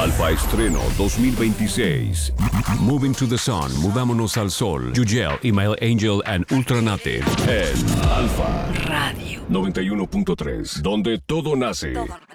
Alfa Estreno 2026. Moving to the Sun, Mudámonos al Sol. Yugel, Email Angel and Ultranative. En Alfa Radio 91.3, donde todo nace.